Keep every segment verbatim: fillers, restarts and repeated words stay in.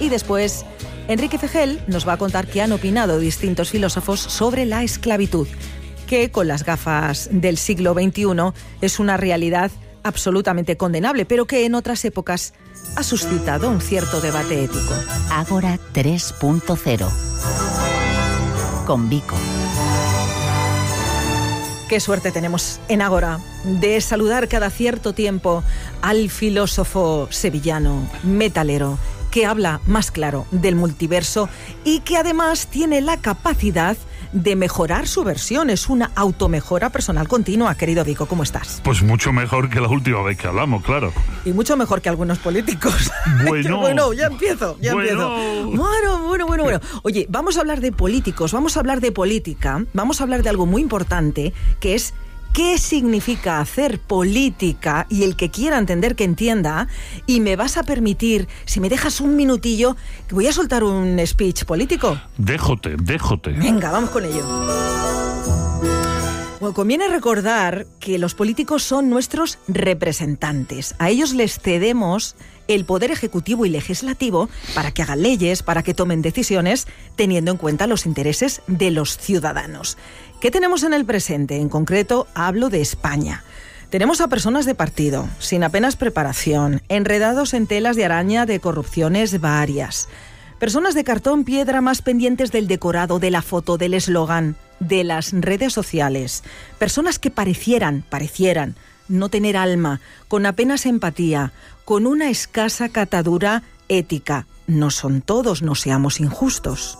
Y después, Enrique Fejel nos va a contar qué han opinado distintos filósofos sobre la esclavitud, que con las gafas del siglo veintiuno es una realidad absolutamente condenable, pero que en otras épocas ha suscitado un cierto debate ético. Ágora tres punto cero. Con Vico. Qué suerte tenemos en Ágora de saludar cada cierto tiempo al filósofo sevillano, metalero, que habla más claro del multiverso y que además tiene la capacidad de mejorar su versión. Es una automejora personal continua. Querido Vico, ¿cómo estás? Pues mucho mejor que la última vez que hablamos, claro. Y mucho mejor que algunos políticos. Bueno. bueno, ya empiezo, ya bueno. empiezo. Bueno, bueno, bueno, bueno. Oye, vamos a hablar de políticos, vamos a hablar de política, vamos a hablar de algo muy importante, que es ¿qué significa hacer política? Y el que quiera entender, que entienda. Y me vas a permitir, si me dejas un minutillo, que voy a soltar un speech político. Déjote, déjote. Venga, vamos con ello. Bueno, conviene recordar que los políticos son nuestros representantes. A ellos les cedemos el poder ejecutivo y legislativo para que hagan leyes, para que tomen decisiones, teniendo en cuenta los intereses de los ciudadanos. ¿Qué tenemos en el presente? En concreto, hablo de España. Tenemos a personas de partido, sin apenas preparación, enredados en telas de araña de corrupciones varias. Personas de cartón piedra más pendientes del decorado, de la foto, del eslogan, de las redes sociales. Personas que parecieran, parecieran, no tener alma, con apenas empatía, con una escasa catadura ética. No son todos, no seamos injustos.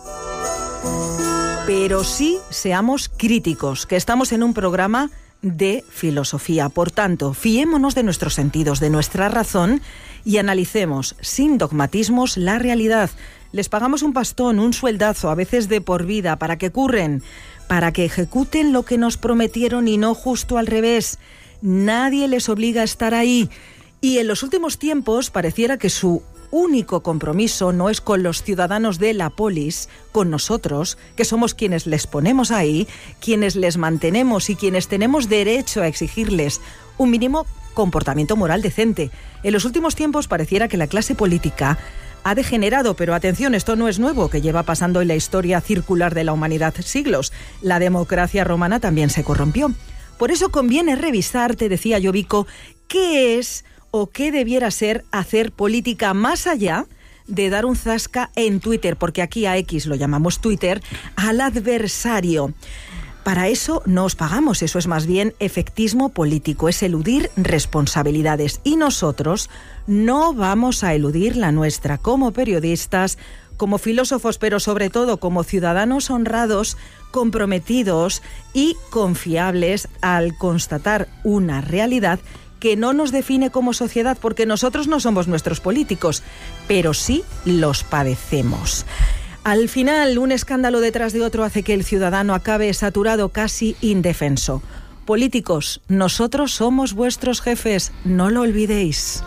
Pero sí seamos críticos, que estamos en un programa de filosofía. Por tanto, fiémonos de nuestros sentidos, de nuestra razón y analicemos sin dogmatismos la realidad. Les pagamos un pastón, un sueldazo, a veces de por vida, para que curren, para que ejecuten lo que nos prometieron y no justo al revés. Nadie les obliga a estar ahí. Y en los últimos tiempos pareciera que su único compromiso no es con los ciudadanos de la polis, con nosotros, que somos quienes les ponemos ahí, quienes les mantenemos y quienes tenemos derecho a exigirles un mínimo comportamiento moral decente. En los últimos tiempos pareciera que la clase política ha degenerado, pero atención, esto no es nuevo, que lleva pasando en la historia circular de la humanidad siglos. La democracia romana también se corrompió. Por eso conviene revisar, te decía yo, Vico, qué es o qué debiera ser hacer política más allá de dar un zasca en Twitter, porque aquí a X lo llamamos Twitter, al adversario. Para eso no os pagamos, eso es más bien efectismo político, es eludir responsabilidades. Y nosotros no vamos a eludir la nuestra como periodistas, como filósofos, pero sobre todo como ciudadanos honrados, comprometidos y confiables al constatar una realidad que no nos define como sociedad, porque nosotros no somos nuestros políticos, pero sí los padecemos. Al final, un escándalo detrás de otro hace que el ciudadano acabe saturado, casi indefenso. Políticos, nosotros somos vuestros jefes, no lo olvidéis.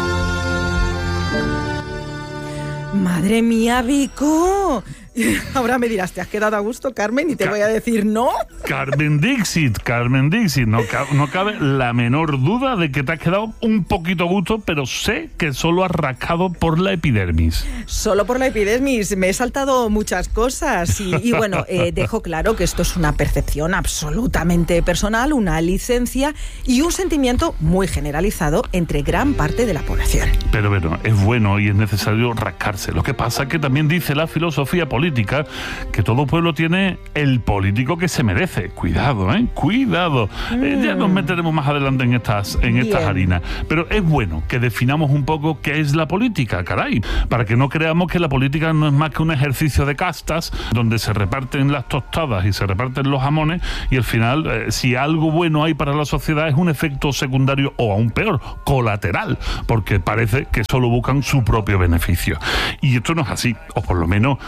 ¡Madre mía, Vico! Ahora me dirás, ¿te has quedado a gusto, Carmen? Y te Ca- voy a decir, ¿no? Carmen Dixit, Carmen Dixit. No, ca- no cabe la menor duda de que te has quedado un poquito a gusto, pero sé que solo has rascado por la epidermis. Solo por la epidermis. Me he saltado muchas cosas. Y, y bueno, eh, dejo claro que esto es una percepción absolutamente personal, una licencia y un sentimiento muy generalizado entre gran parte de la población. Pero bueno, es bueno y es necesario rascarse. Lo que pasa es que también dice la filosofía política que todo pueblo tiene el político que se merece. Cuidado, ¿eh? Cuidado. Mm. Eh, ya nos meteremos más adelante en estas, en estas harinas. Pero es bueno que definamos un poco qué es la política, caray, para que no creamos que la política no es más que un ejercicio de castas donde se reparten las tostadas y se reparten los jamones y al final, eh, si algo bueno hay para la sociedad es un efecto secundario o aún peor, colateral, porque parece que solo buscan su propio beneficio. Y esto no es así, o por lo menos la No,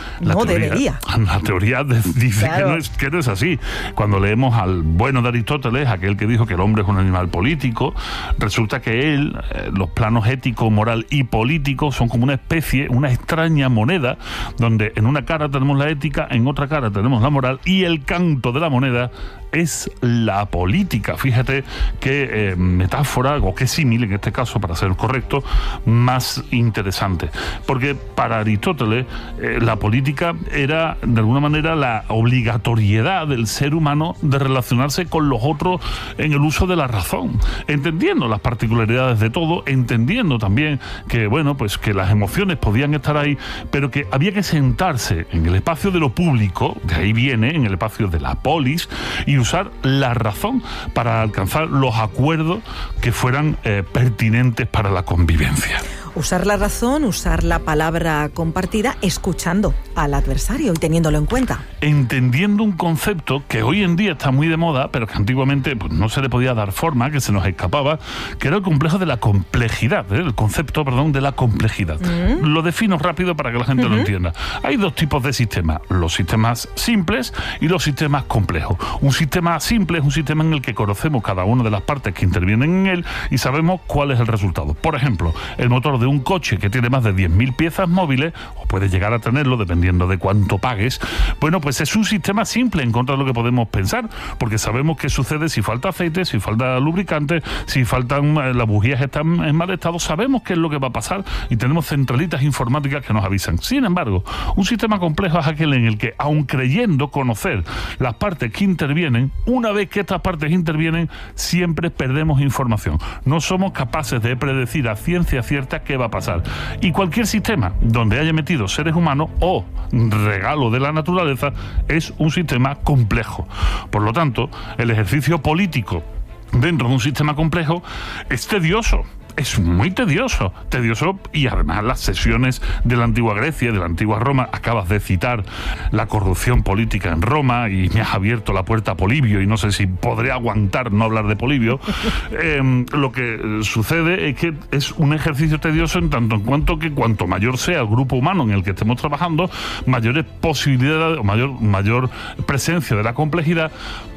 teoría, debería. La teoría de, dice claro. que, no es, que no es así. Cuando leemos al bueno de Aristóteles, aquel que dijo que el hombre es un animal político, resulta que él, eh, los planos ético, moral y político son como una especie, una extraña moneda, donde en una cara tenemos la ética, en otra cara tenemos la moral, y el canto de la moneda es la política. Fíjate qué eh, metáfora, o qué símil, en este caso, para ser correcto, más interesante. Porque para Aristóteles, eh, la política era, de alguna manera, la obligatoriedad del ser humano de relacionarse con los otros en el uso de la razón, entendiendo las particularidades de todo, entendiendo también que, bueno, pues que las emociones podían estar ahí, pero que había que sentarse en el espacio de lo público, de ahí viene, en el espacio de la polis, y usar la razón para alcanzar los acuerdos que fueran eh, pertinentes para la convivencia. Usar la razón, usar la palabra compartida, escuchando al adversario y teniéndolo en cuenta. Entendiendo un concepto que hoy en día está muy de moda, pero que antiguamente pues, no se le podía dar forma, que se nos escapaba, que era el complejo de la complejidad, ¿eh? el concepto, perdón, de la complejidad. Mm. Lo defino rápido para que la gente uh-huh. lo entienda. Hay dos tipos de sistemas, los sistemas simples y los sistemas complejos. Un sistema simple es un sistema en el que conocemos cada una de las partes que intervienen en él y sabemos cuál es el resultado. Por ejemplo, el motor de un coche que tiene más de diez mil piezas móviles, o puede llegar a tenerlo dependiendo de cuánto pagues, bueno, pues es un sistema simple en contra de lo que podemos pensar, porque sabemos qué sucede si falta aceite, si falta lubricante, si faltan las bujías están en mal estado, sabemos qué es lo que va a pasar y tenemos centralitas informáticas que nos avisan. Sin embargo, un sistema complejo es aquel en el que, aun creyendo conocer las partes que intervienen, una vez que estas partes intervienen, siempre perdemos información. No somos capaces de predecir a ciencia cierta qué va a pasar. Y cualquier sistema donde haya metido seres humanos o regalo de la naturaleza es un sistema complejo. Por lo tanto, el ejercicio político dentro de un sistema complejo es tedioso. Es muy tedioso, tedioso y además las sesiones de la antigua Grecia, de la antigua Roma, acabas de citar la corrupción política en Roma y me has abierto la puerta a Polibio y no sé si podré aguantar no hablar de Polibio. eh, lo que sucede es que es un ejercicio tedioso en tanto en cuanto que cuanto mayor sea el grupo humano en el que estemos trabajando, mayores posibilidades o mayor, mayor presencia de la complejidad,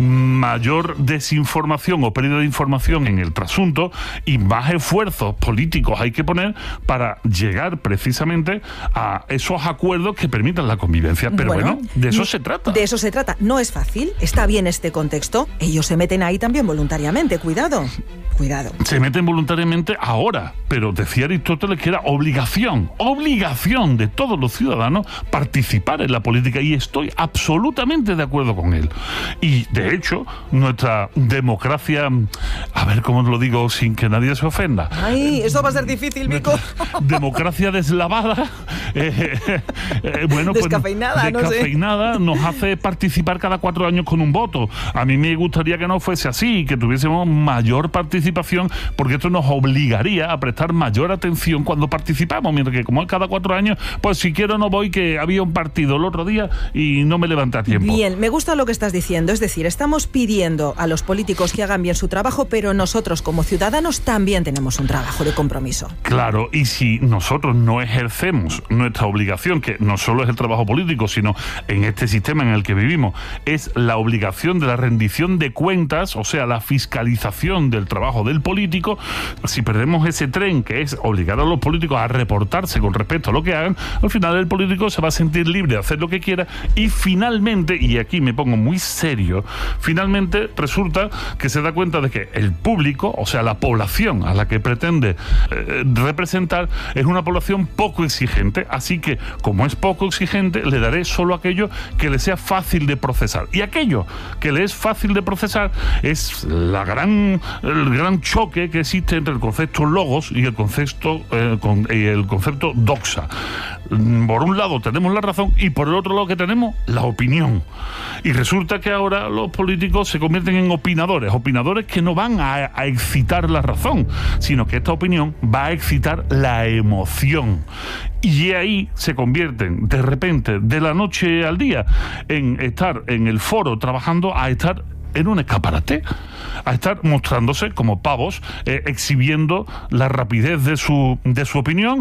mayor desinformación o pérdida de información en el trasunto y más esfuerzo políticos hay que poner para llegar precisamente a esos acuerdos que permitan la convivencia. Pero bueno, bueno de eso se trata. De eso se trata. No es fácil. Está bien este contexto. Ellos se meten ahí también voluntariamente. Cuidado. Cuidado. Se meten voluntariamente ahora, pero decía Aristóteles que era obligación, obligación de todos los ciudadanos participar en la política y estoy absolutamente de acuerdo con él. Y de hecho, nuestra democracia, a ver cómo lo digo sin que nadie se ofenda. Ay, eso va a ser difícil, Vico. Democracia deslavada, eh, eh, bueno, descafeinada, pues, descafeinada, no sé. Nos hace participar cada cuatro años con un voto. A mí me gustaría que no fuese así, que tuviésemos mayor participación, porque esto nos obligaría a prestar mayor atención cuando participamos, mientras que como es cada cuatro años, pues si quiero no voy, que había un partido el otro día y no me levanté a tiempo. Bien, me gusta lo que estás diciendo, es decir, estamos pidiendo a los políticos que hagan bien su trabajo, pero nosotros como ciudadanos también tenemos un trabajo de compromiso. Claro, y si nosotros no ejercemos nuestra obligación, que no solo es el trabajo político, sino en este sistema en el que vivimos, es la obligación de la rendición de cuentas, o sea, la fiscalización del trabajo del político, si perdemos ese tren que es obligar a los políticos a reportarse con respecto a lo que hagan, al final el político se va a sentir libre de hacer lo que quiera y finalmente, y aquí me pongo muy serio, finalmente resulta que se da cuenta de que el público, o sea, la población a la que pretende eh, representar, es una población poco exigente, así que como es poco exigente, le daré solo aquello que le sea fácil de procesar. Y aquello que le es fácil de procesar es la gran, el gran choque que existe entre el concepto logos y el concepto, eh, con, y el concepto doxa. Por un lado tenemos la razón y por el otro lado que tenemos la opinión. Y resulta que ahora los políticos se convierten en opinadores, opinadores que no van a, a excitar la razón, sino que esta opinión va a excitar la emoción. Y ahí se convierten de repente, de la noche al día, en estar en el foro trabajando a estar en un escaparate, a estar mostrándose como pavos, eh, exhibiendo la rapidez de su, de su opinión